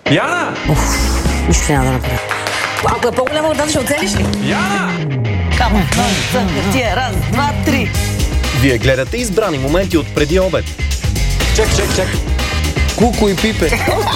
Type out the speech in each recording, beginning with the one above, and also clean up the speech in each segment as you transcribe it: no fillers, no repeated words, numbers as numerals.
Яна! Нищо няма да направя. Ако е по-голяма водата, ще оцелиш ли? Яна! Камо, тия, раз, два, три. Вие гледате избрани моменти от преди обед. Чак. Куко и Пипе.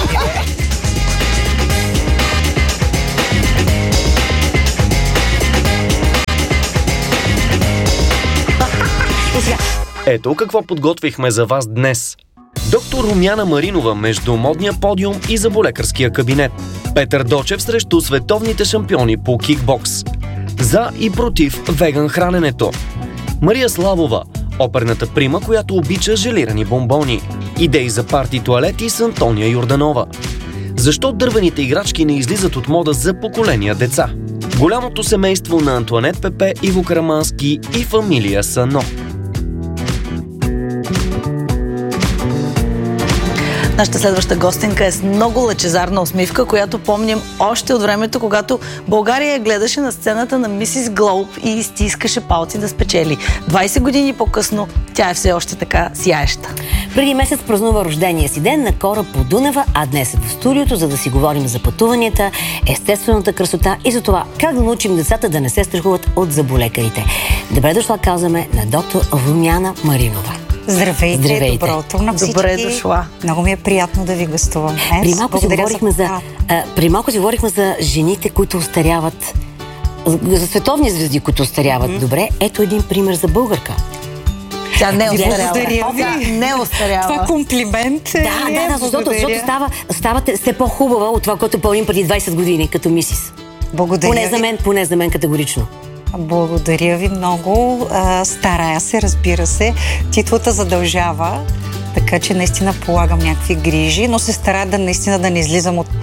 Ето какво подготвихме за вас днес. Доктор Румяна Маринова между модния подиум и заболекарския кабинет. Петър Дочев срещу световните шампиони по кикбокс. За и против веган храненето. Мария Славова, оперната прима, която обича желирани бомбони. Идеи за парти туалети с Антония Йорданова. Защо дървените играчки не излизат от мода за поколения деца? Голямото семейство на Антуанет Пепе, Иво Карамански и фамилия Сано. Нашата следваща гостенка е с много лъчезарна усмивка, която помним още от времето, когато България гледаше на сцената на Мисис Глоуб и стискаше палци да спечели. 20 години по-късно тя е все още така сияеща. Преди месец празнува рождения си ден на кораб по Дунава, а днес е в студиото, за да си говорим за пътуванията, естествената красота и за това как да научим децата да не се страхуват от заболекарите. Добре дошла, казваме, на доктор Румяна Маринова. Здравейте, добро утро на всички. Добре дошла. Много ми е приятно да ви гостувам днес. Преди малко си говорихме за жените, които остаряват, за световни звезди, които остаряват добре. Ето един пример за българка. Тя не остарява. Не остарява. Това комплимент е. Да, защото ставате все по-хубава от това, което помним преди 20 години като мисис. Благодаря ви. Поне за мен категорично. Благодаря ви много. Старая се, разбира се. Титлата задължава, така че наистина полагам някакви грижи, но се старая наистина да не излизам от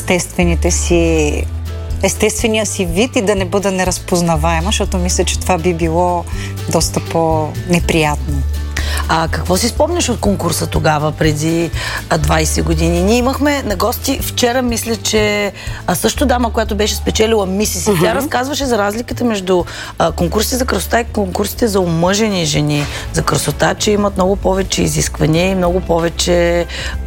естествения си вид и да не бъда неразпознаваема, защото мисля, че това би било доста по-неприятно. А какво си спомняш от конкурса тогава, преди 20 години? Ние имахме на гости вчера, мисля, че също дама, която беше спечелила Мисис и тя разказваше за разликата между конкурсите за красота и конкурсите за омъжени жени за красота, че имат много повече изисквания и много повече,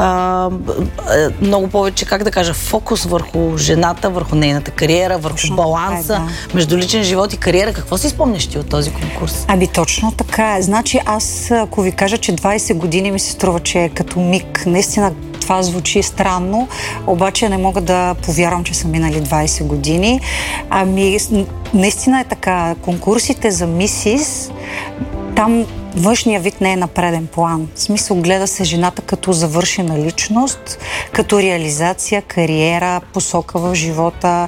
как да кажа, фокус върху жената, върху нейната кариера, върху баланса между личен живот и кариера. Какво си спомняш ти от този конкурс? Точно така е. Значи аз, ако ви кажа, че 20 години ми се струва, че е като миг. Наистина това звучи странно, обаче не мога да повярвам, че са минали 20 години. Наистина е така. Конкурсите за мисис, там външния вид не е на преден план. В смисъл, гледа се жената като завършена личност, като реализация, кариера, посока в живота,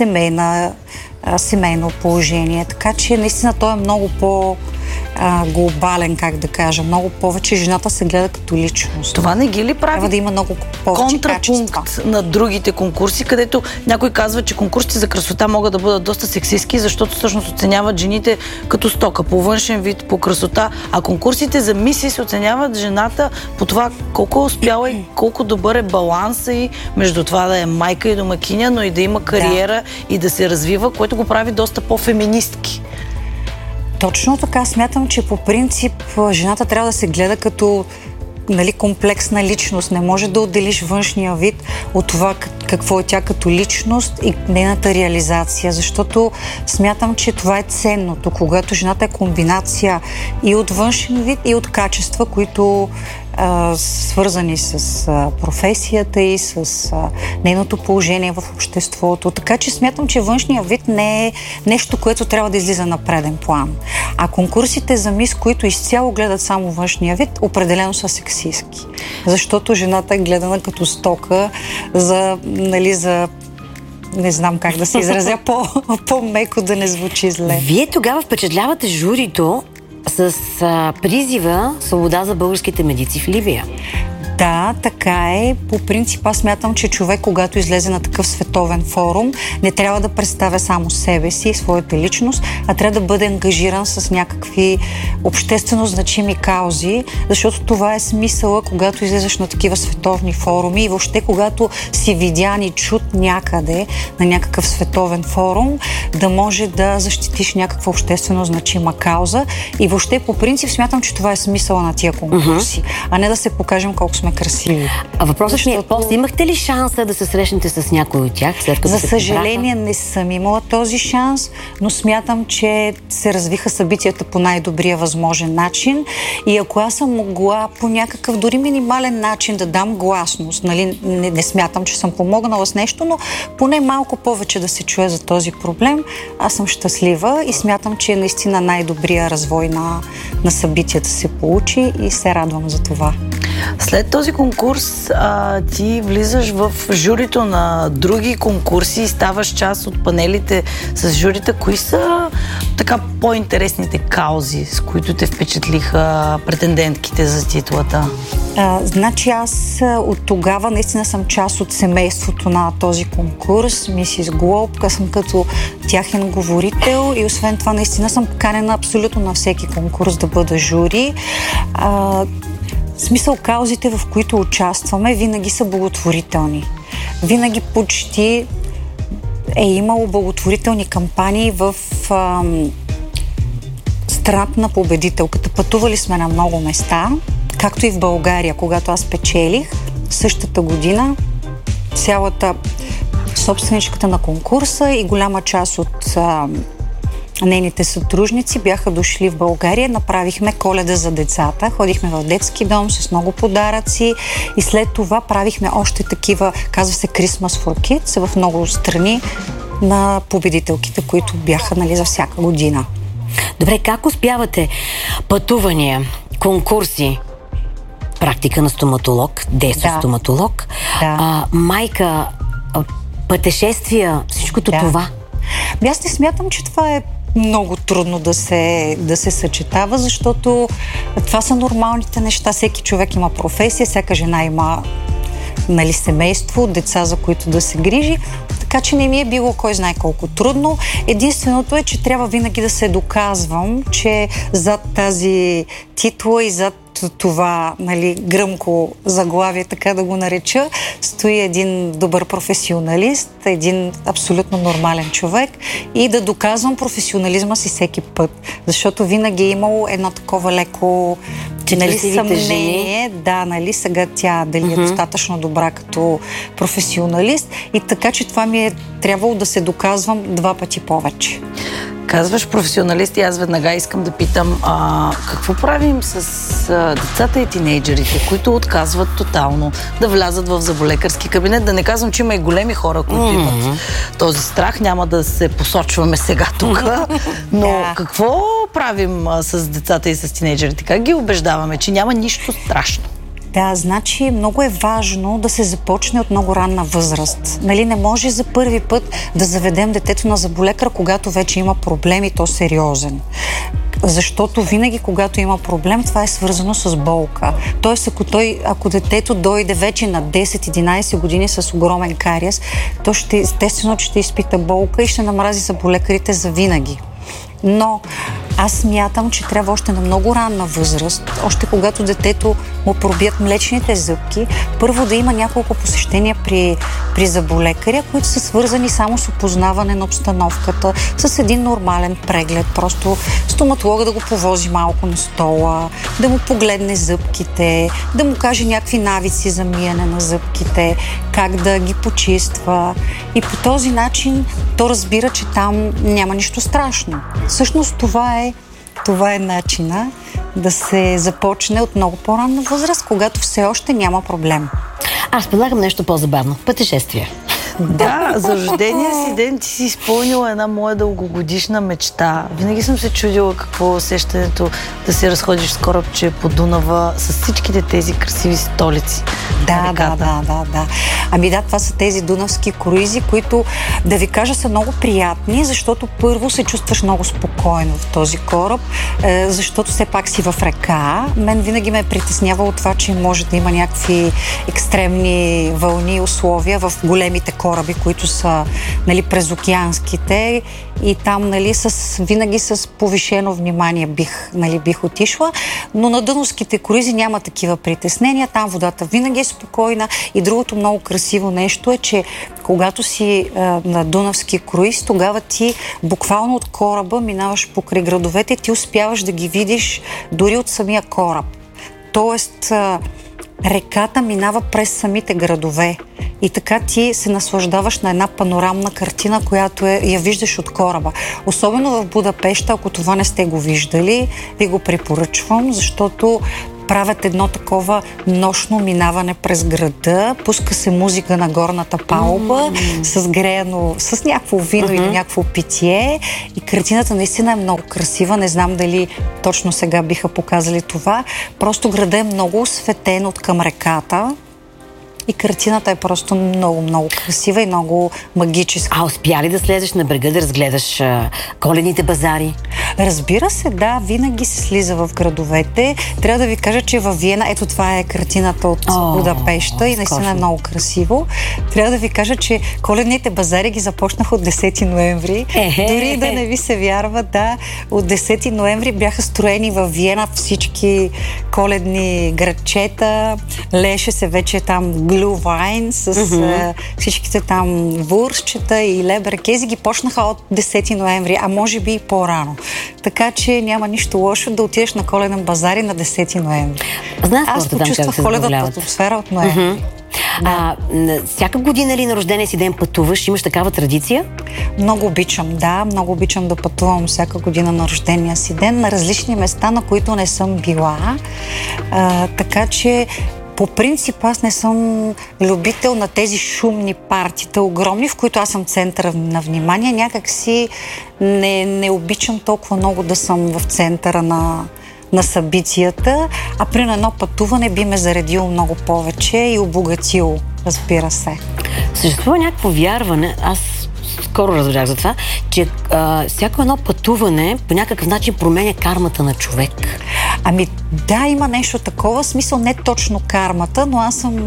семейно положение. Така че наистина той е много глобален, как да кажа. Много повече жената се гледа като личност. Това не ги ли прави? Трябва да има много повече контрапункт качества на другите конкурси, където някой казва, че конкурсите за красота могат да бъдат доста сексистки, защото всъщност оценяват жените като стока, по външен вид, по красота, а конкурсите за мисис оценяват жената по това колко е успяла и колко добър е баланса и между това да е майка и домакиня, но и да има кариера и да се развива, което го прави доста по-феминистки. Точно така. Смятам, че по принцип жената трябва да се гледа като комплексна личност. Не може да отделиш външния вид от това какво е тя като личност и нейната реализация, защото смятам, че това е ценното, когато жената е комбинация и от външен вид, и от качества, които свързани с професията и с нейното положение в обществото. Така че смятам, че външният вид не е нещо, което трябва да излиза на преден план. А конкурсите за мис, които изцяло гледат само външния вид, определено са сексистки. Защото жената е гледана като стока за не знам как да се изразя по-меко, да не звучи зле. Вие тогава впечатлявате журито с призива свобода за българските медици в Либия. Да, така е. По принцип аз смятам, че човек, когато излезе на такъв световен форум, не трябва да представя само себе си и своята личност, а трябва да бъде ангажиран с някакви обществено значими каузи, защото това е смисъла, когато излезеш на такива световни форуми и въобще когато си видян и чут някъде на някакъв световен форум, да може да защитиш някаква обществено значима кауза и въобще по принцип смятам, че това е смисъла на тия конкурси, а не да се покажем колко сме сме красиви. А въпросът ми е, после имахте ли шанса да се срещнете с някой от тях? За съжаление не съм имала този шанс, но смятам, че се развиха събитията по най-добрия възможен начин и ако аз съм могла по някакъв дори минимален начин да дам гласност, нали, не смятам, че съм помогнала с нещо, но поне малко повече да се чуе за този проблем, аз съм щастлива и смятам, че наистина най-добрия развой на събитията се получи и се радвам за това. След този конкурс ти влизаш в журито на други конкурси и ставаш част от панелите с журите. Кои са така по-интересните каузи, с които те впечатлиха претендентките за титлата? Значи аз от тогава наистина съм част от семейството на този конкурс, Мисис Глоб, съм като тяхен говорител и освен това наистина съм поканена абсолютно на всеки конкурс да бъда жури. В смисъл, каузите, в които участваме, винаги са благотворителни. Винаги почти е имало благотворителни кампании в страната на победителката. Пътували сме на много места, както и в България, когато аз печелих същата година. Цялата собственичката на конкурса и голяма част от нейните сътрудници бяха дошли в България, направихме Коледа за децата, ходихме в детски дом с много подаръци и след това правихме още такива, казва се Christmas for Kids, в много страни на победителките, които бяха, нали, за всяка година. Добре, как успявате пътувания, конкурси, практика на стоматолог, действащ стоматолог, майка, пътешествия, всичкото това? Аз не смятам, че това е много трудно да се съчетава, защото това са нормалните неща. Всеки човек има професия, всяка жена има, нали, семейство, деца, за които да се грижи. Така че не ми е било кой знае колко трудно. Единственото е, че трябва винаги да се доказвам, че зад тази титла и зад това, нали, гръмко заглавие, така да го нареча, стои един добър професионалист, един абсолютно нормален човек и да доказвам професионализма си всеки път. Защото винаги е имало едно такова леко, нали, съмнение, нали, сега тя дали е достатъчно добра като професионалист и така, че това ми е трябвало да се доказвам 2 пъти повече. Казваш професионалист и аз веднага искам да питам какво правим с децата и тинейджерите, които отказват тотално да влязат в зъболекарски кабинет. Да не казвам, че има и големи хора, които имат този страх. Няма да се посочваме сега тук. Но какво правим с децата и с тинейджерите? Как ги убеждаваме, че няма нищо страшно? Да, значи много е важно да се започне от много ранна възраст. Нали, не може за първи път да заведем детето на зъболекар, когато вече има проблем и то сериозен. Защото винаги, когато има проблем, това е свързано с болка. Тоест, ако детето дойде вече на 10-11 години с огромен кариес, то естествено, че ще изпита болка и ще намрази зъболекарите за винаги. Но аз смятам, че трябва още на много ранна възраст, още когато детето му пробият млечните зъбки, първо да има няколко посещения при зъболекаря, които са свързани само с опознаване на обстановката, с един нормален преглед, просто стоматолога да го повози малко на стола, да му погледне зъбките, да му каже някакви навици за миене на зъбките, как да ги почиства и по този начин то разбира, че там няма нищо страшно. Всъщност това е начина да се започне от много по-ранна възраст, когато все още няма проблем. Аз предлагам нещо по-забавно. Пътешествие. Да, за рождения си ден ти си изпълнила една моя дългогодишна мечта. Винаги съм се чудила какво е усещането да се разходиш с корабче по Дунава с всичките тези красиви столици. Да. Ами да, това са тези дунавски круизи, които, да ви кажа, са много приятни, защото първо се чувстваш много спокойно в този кораб, защото все пак си в река. Мен винаги ме е притеснявало това, че може да има някакви екстремни вълни и условия в големите кораби, които са, нали, през океанските и там, нали, винаги с повишено внимание бих отишла, но на дунавските круизи няма такива притеснения, там водата винаги е спокойна и другото много красиво нещо е, че когато си на дунавски круиз, тогава ти буквално от кораба минаваш покрай градовете и ти успяваш да ги видиш дори от самия кораб. Тоест, реката минава през самите градове. И така ти се наслаждаваш на една панорамна картина, която я виждаш от кораба. Особено в Будапеща, ако това не сте го виждали, ви го препоръчвам, защото правят едно такова нощно минаване през града, пуска се музика на горната палуба, с греяно, с някакво вино или някакво питие, и картината наистина е много красива. Не знам дали точно сега биха показали това. Просто града е много осветен от към реката. И картината е просто много, много красива и много магическа. А успя ли да слезеш на брега да разгледаш коледните базари? Разбира се, да, винаги се слиза в градовете. Трябва да ви кажа, че във Виена, ето това е картината от Будапеща и наистина е много красиво. Трябва да ви кажа, че коледните базари ги започнаха от 10 ноември. Дори да не ви се вярва, да, от 10 ноември бяха строени във Виена всички коледни градчета. Лееше се вече там глювайн с всичките там вурсчета и леберкези, ги почнаха от 10 ноември, а може би и по-рано. Така че няма нищо лошо да отидеш на коледен базар и на 10 ноември. Аз почувствах коледната атмосфера от ноември. Всяка година ли на рождения си ден пътуваш? Имаш такава традиция? Много обичам, да. Много обичам да пътувам всяка година на рождения си ден на различни места, на които не съм била. Така че по принцип аз не съм любител на тези шумни партита, огромни, в които аз съм центъра на внимание. Някак си не обичам толкова много да съм в центъра на събитията, а при едно пътуване би ме заредило много повече и обогатило, разбира се. Съществува някакво вярване, аз скоро разбрах за това, че всяко едно пътуване по някакъв начин променя кармата на човек. Ами да, има нещо такова, смисъл не точно кармата, но аз съм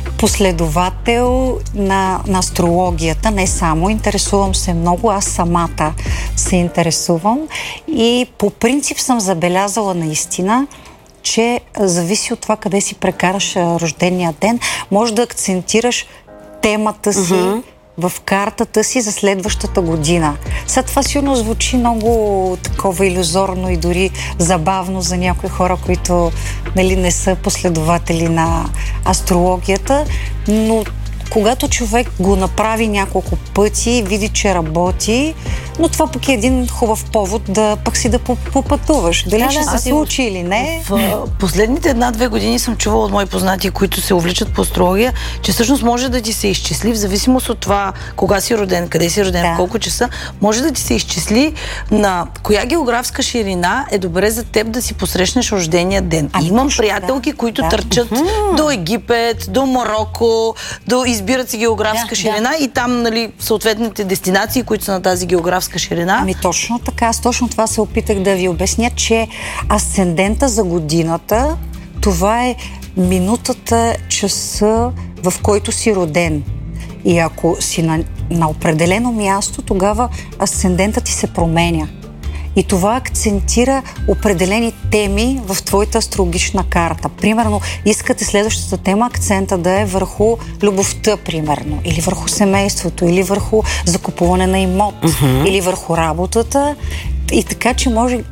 последовател на астрологията, не само, интересувам се много, аз самата се интересувам и по принцип съм забелязала наистина, че зависи от това къде си прекараш рождения ден, може да акцентираш темата си в картата си за следващата година. Сега това сигурно звучи много такова илюзорно и дори забавно за някои хора, които не са последователи на астрологията, но когато човек го направи няколко пъти, види, че работи, но това пък е един хубав повод да пък си да попътуваш. Дали ще се случи или не? В последните 1-2 години съм чувала от мои познати, които се увличат по астрология, че всъщност може да ти се изчисли, в зависимост от това кога си роден, къде си роден, в колко часа, може да ти се изчисли на коя географска ширина е добре за теб да си посрещнеш рождения ден. Имам приятелки, които търчат до Египет, до Мароко, избират си географска ширина и там, съответните дестинации, които са на тази географска ширина. Ами точно така. Аз точно това се опитах да ви обясня, че асцендента за годината, това е минутата, часа, в който си роден. И ако си на определено място, тогава асцендентът ти се променя. И това акцентира определени теми в твоята астрологична карта. Примерно, искате следващата тема акцента да е върху любовта, примерно, или върху семейството, или върху закупуване на имот, или върху работата. И така, че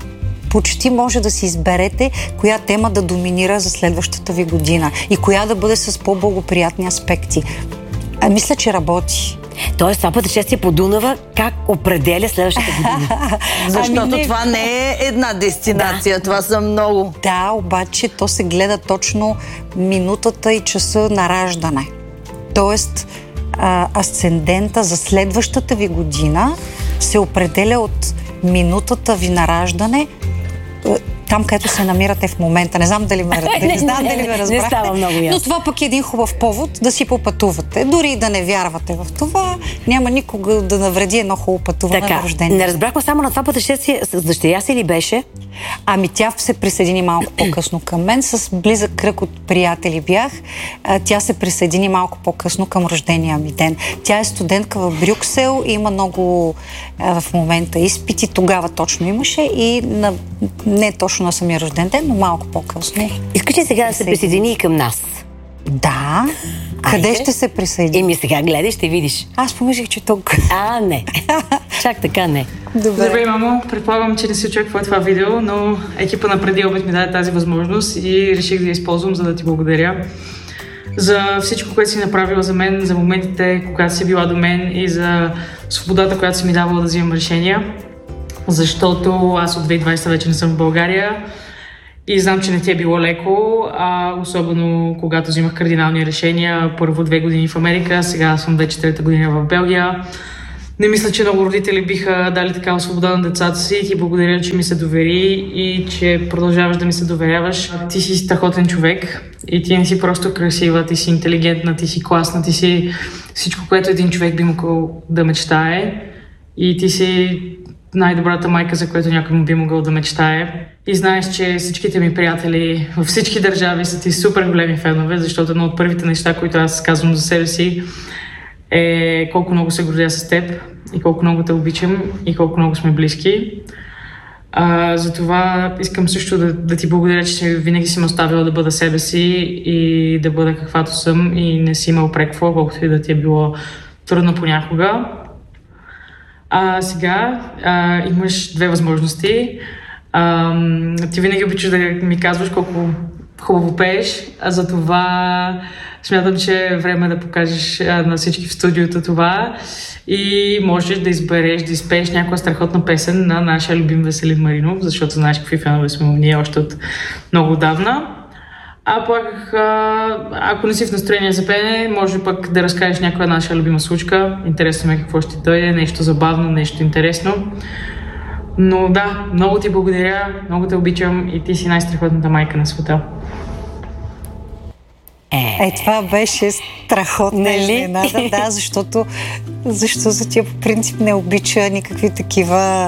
почти може да си изберете коя тема да доминира за следващата ви година и коя да бъде с по-благоприятни аспекти. Мисля, че работи. Тоест, това пътешествие по Дунава как определя следващата година? Защото това не е една дестинация, това са много. Да, обаче то се гледа точно минутата и часа на раждане. Тоест, асцендента за следващата ви година се определя от минутата ви на раждане, там, където се намирате в момента. Не знам дали ме разбрахте. Не става много ясно. Но това пък е един хубав повод да си попътувате. Дори и да не вярвате в това, няма никога да навреди едно хубаво пътуване на рождение. Не разбрахме само на това пътешествие. С дъщеря си ли беше? Ами тя се присъедини малко по-късно към мен. С близък кръг от приятели бях. Тя се присъедини малко по-късно към рождения ми ден. Тя е студентка в Брюксел и има много в момента изпити. Тогава точно имаше и не точно на самия рожден ден, но малко по-късно. Искаш ли сега да се присъедини и към нас? Да. Къде ще се присъедини? Еми сега гледай, ще видиш. Аз помислих, че тук. Не. Чак така не. Добре. Здравей, мамо. Предполагам, че не си очаква това видео, но екипа на Преди обед ми даде тази възможност и реших да я използвам, за да ти благодаря за всичко, което си направила за мен, за моментите, когато си била до мен и за свободата, която си ми давала да взимам решения. Защото аз от 2020 вече не съм в България и знам, че не ти е било леко, особено когато взимах кардинални решения. Първо 2 години в Америка, сега съм вече 3-та година в Белгия. Не мисля, че много родители биха дали такава свобода на децата си. Ти благодаря, че ми се довери и че продължаваш да ми се доверяваш. Ти си страхотен човек и ти не си просто красива, ти си интелигентна, ти си класна, ти си всичко, което един човек би могъл да мечтае. И ти си най-добрата майка, за която някой му би могъл да мечтае. И знаеш, че всичките ми приятели във всички държави са ти супер големи фенове, защото едно от първите неща, които аз казвам за себе си, е колко много се гордя с теб и колко много те обичам и колко много сме близки. Затова искам също да ти благодаря, че винаги си ме оставила да бъда себе си и да бъда каквато съм и не си ме упреквала, колкото и да ти е било трудно понякога. Сега имаш 2 възможности. Ти винаги обичаш да ми казваш колко хубаво пееш, за това смятам, че е време да покажеш на всички в студиото това и можеш да избереш да изпееш някаква страхотна песен на нашия любим Веселин Маринов, защото знаеш какви фенове сме ние още от много отдавна. Пак, ако не си в настроение за пеене, може пък да разкажеш някоя наша любима случка. Интересно ме какво ще дойде, нещо забавно, нещо интересно. Но да, много ти благодаря, много те обичам и ти си най-страхотната майка на света. Това беше страхотна изненада, да, защото тя по принцип не обича никакви такива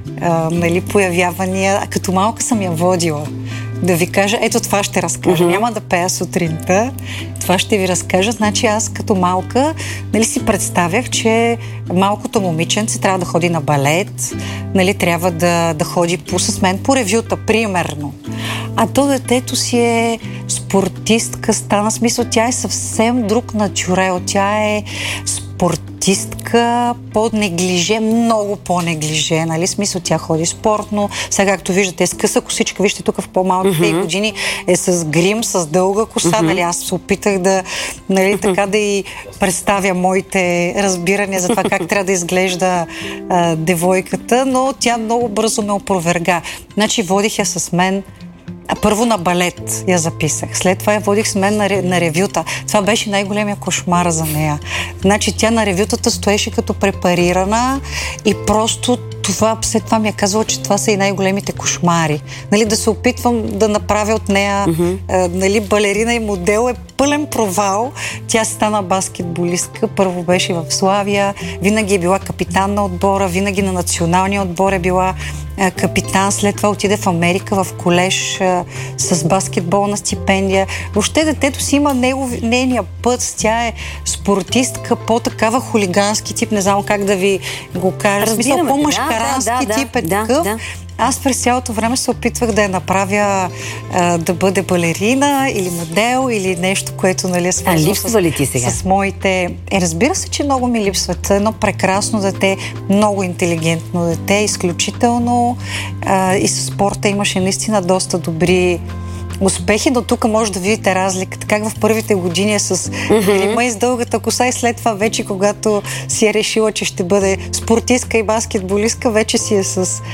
появявания. Като малка съм я водила. Да ви кажа, ето това ще разкажа. Няма да пея сутринта, това ще ви разкажа. Значи аз като малка, си представях, че малкото момиченце трябва да ходи на балет, трябва да ходи с мен по ревюта, примерно. А то детето си е спортистка, стана смисъл, тя е съвсем друг натюрел, тя е спортистка по-неглиже, много по-неглиже, смисъл, тя ходи спортно, сега както виждате е с къса косичка, вижте тук в по-малките години е с грим, с дълга коса, аз се опитах да, така да и представя моите разбирания за това как трябва да изглежда девойката, но тя много бързо ме опроверга. Значи водих я с мен първо на балет я записах. След това я водих с мен на ревюта. Това беше най-големия кошмар за нея. Значи тя на ревютата стоеше като препарирана и просто след това ми е казала, че това са и най-големите кошмари. Да се опитвам да направя от нея балерина и модел е пълен провал. Тя стана баскетболистка. Първо беше в Славия. Винаги е била капитан на отбора. Винаги на националния отбор е била капитан. След това отиде в Америка в колеж с баскетболна стипендия. Въобще детето си има нейния път. Тя е спортистка, по-такава хулигански тип. Не знам как да ви го кажа. По-мъжкарански тип е такъв. Аз през цялото време се опитвах да я направя да бъде балерина или модел или нещо, което е свързано липсва ли ти сега? С моите... разбира се, че много ми липсват. Едно прекрасно дете, много интелигентно дете, изключително и със спорта имаше наистина доста добри успехи, но тук може да видите разликата. Как в първите години е с грима и с дългата коса и след това вече, когато си е решила, че ще бъде спортистка и баскетболистка, вече си е с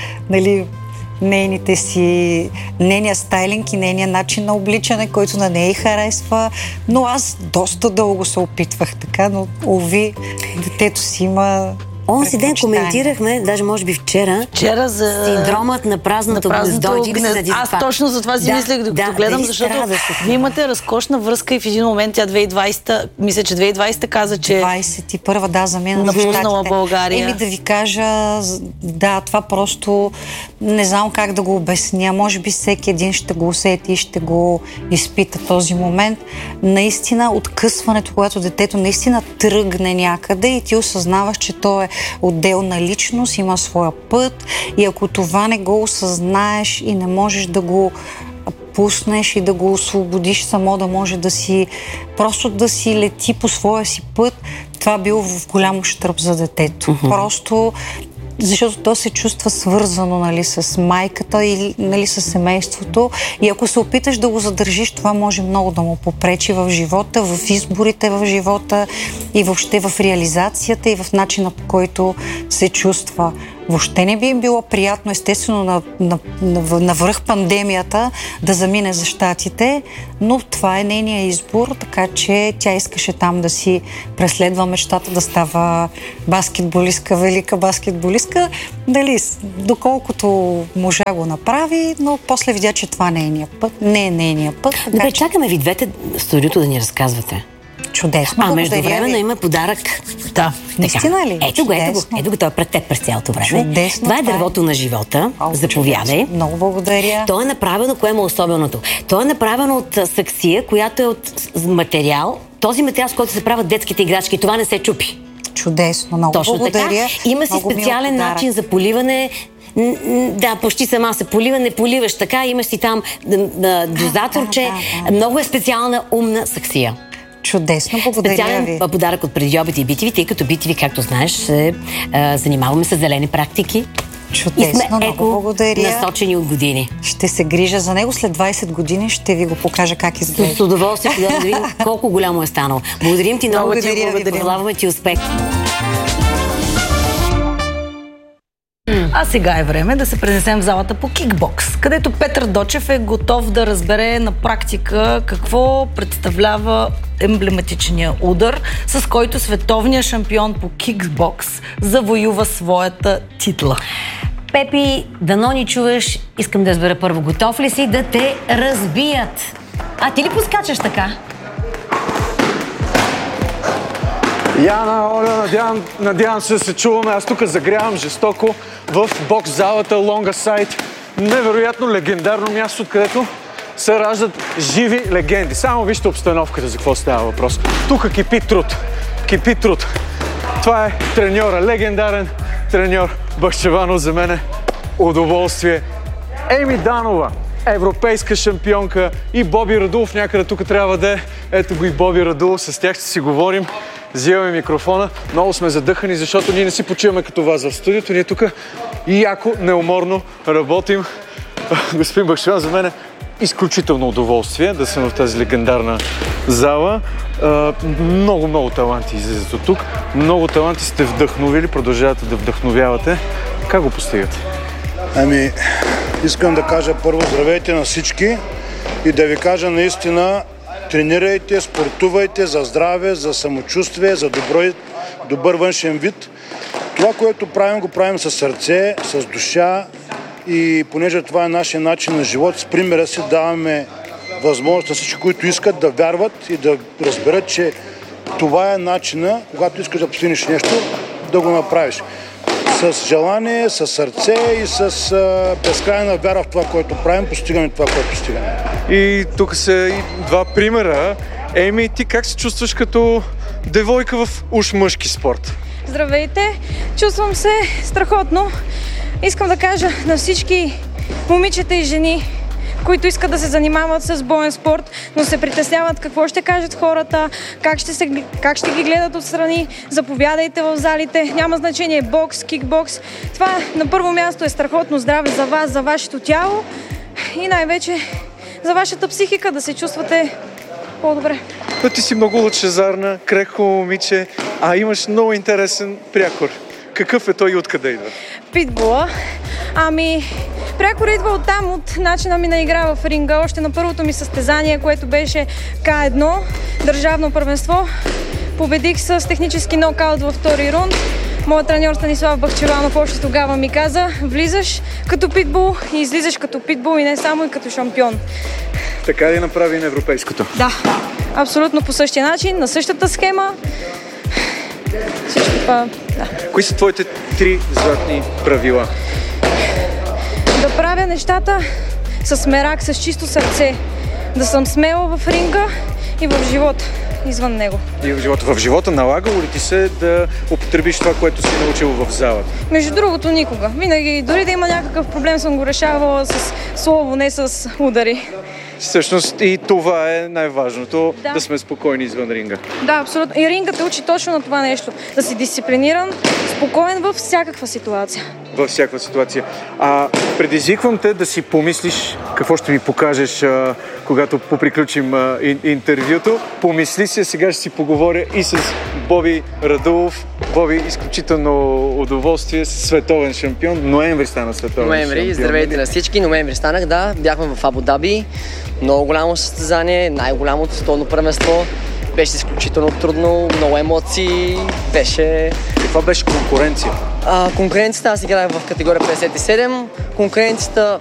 нейния стайлинг и нейния начин на обличане, който на нея й харесва. Но аз доста дълго се опитвах така, но уви, детето си има... Онзи ден коментирахме, даже може би вчера за синдромът на празното гнездо. Аз точно за това си мислех, докато гледам, защото вие имате разкошна връзка и в един момент тя 2020, мисля, че 2020 каза, че 21-а, да, замина в напуснала България. Да ви кажа, да, това просто не знам как да го обясня. Може би всеки един ще го усети и ще го изпита този момент. Наистина, откъсването, когато детето наистина тръгне някъде и ти осъзнаваш, че то е отделна личност, има своя път и ако това не го осъзнаеш и не можеш да го пуснеш и да го освободиш само да може да си просто да си лети по своя си път, това било в голям ущърб за детето. Просто защото то се чувства свързано, нали, с майката или, нали, с семейството. И ако се опиташ да го задържиш, това може много да му попречи в живота, в изборите в живота и въобще в реализацията и в начина, по който се чувства. Въобще не би им било приятно, естествено, навръх пандемията да замине за Щатите, но това е нейния избор, така че тя искаше там да си преследва мечтата да става баскетболистка, велика баскетболистка. Дали, доколкото можа го направи, но после видя, че това не е нейния път. Добре, чакаме ви двете в студиото да ни разказвате. Чудесно. Междувременно има подарък. Да. Наистина ли? Ето го, той е пред теб през цялото време. Чудесно. Това е дървото на живота. Заповядай. Много благодаря. То е направено, кое е особеното? То е направено от саксия, която е от материал. Този материал, с който се правят детските играчки. Това не се чупи. Чудесно. Много точно благодаря. Така. Има си специален начин за поливане. Да, почти сама се полива, не поливаш така. Имаш си там дозаторче. Много е специална умна саксия. Чудесно, благодаря ви. Специален подарък от преди обед и битиви, тъй като битиви, както знаеш, се занимаваме с зелени практики. Чудесно, и сме насочени от години. Ще се грижа за него. След 20 години ще ви го покажа как изглежда. С удоволствие да видим колко голямо е станало. Благодарим ти много, пожелаваме ти успех. А сега е време да се пренесем в залата по кикбокс, където Петър Дочев е готов да разбере на практика какво представлява емблематичния удар, с който световният шампион по кикбокс завоюва своята титла. Пепи, дано ни чуваш, искам да разбера първо, готов ли си да те разбият? А ти ли поскачаш така? Яна, Оля, надявам се да се чуваме. Аз тук загрявам жестоко в бокс залата Longa Side. Невероятно легендарно място, откъдето се раждат живи легенди. Само вижте обстановката, за какво става въпрос. Тук кипи труд. Кипи труд. Това е треньора, легендарен треньор Бахчеванов. За мен е удоволствие. Еми Данова, европейска шампионка, и Боби Радулов някъде тук трябва да е. Ето го и Боби Радулов, с тях ще си говорим. Взимаме микрофона. Много сме задъхани, защото ние не си почиваме като вас в студиото. Ние тук яко, неуморно работим. Господин Бахчеван, за мен е изключително удоволствие да съм в тази легендарна зала. Много таланти излизат от тук. Много таланти сте вдъхновили, продължавате да вдъхновявате. Как го постигате? Ами, искам да кажа първо здравейте на всички и да ви кажа наистина, тренирайте, спортувайте за здраве, за самочувствие, за добър външен вид. Това, което правим, го правим със сърце, с душа, и понеже това е нашия начин на живот, с примера си даваме възможност на всички, които искат да вярват и да разберат, че това е начина, когато искаш да постигнеш нещо, да го направиш. С желание, с сърце и с безкрайна вяра в това, което правим, постигаме това, което постигаме. И тук са и два примера. Еми, ти как се чувстваш като девойка в уж мъжки спорт? Здравейте! Чувствам се страхотно. Искам да кажа на всички момичета и жени, които искат да се занимават с боен спорт, но се притесняват какво ще кажат хората, как ще ги гледат отстрани. Заповядайте в залите. Няма значение бокс, кикбокс. Това на първо място е страхотно здраве за вас, за вашето тяло и най-вече за вашата психика, да се чувствате по-добре. Но ти си много лъчезарна, крехко момиче, а имаш много интересен прякор. Какъв е той и откъде идва? Питбула. Ами, прякор идва оттам, от начина ми на игра в ринга. Още на първото ми състезание, което беше К1, държавно първенство. Победих с технически нокаут във втори рунд. Моят треньор Станислав Бахчеванов още тогава ми каза: влизаш като питбул и излизаш като питбул, и не само, и като шампион. Така ли направи на европейското? Да, абсолютно по същия начин, на същата схема. Всичко това, да. Кои са твоите 3 златни правила? Да правя нещата с мерак, с чисто сърце. Да съм смела в ринга и в живота, извън него. И в живота? В живота налагало ли ти се да употребиш това, което си научил в залата? Между другото, никога. Винаги, дори да има някакъв проблем, съм го решавала с слово, не с удари. Всъщност и това е най-важното, да сме спокойни извън ринга. Да, абсолютно. И рингът те учи точно на това нещо. Да си дисциплиниран, спокоен във всякаква ситуация. Във всякаква ситуация. Предизвиквам те да си помислиш какво ще ми покажеш, когато поприключим интервюто. Помисли си, сега ще си поговоря и с Боби Радулов. Боби, изключително удоволствие, световен шампион. Ноември стана световен шампион. Здравейте на всички. Ноември станах, да. Бяхме в Абу Даби. Много голямо състезание, най-голямото световно първенство. Беше изключително трудно, много емоции. Каква беше конкуренция? Конкуренцията, аз играх в категория 57. Конкуренцията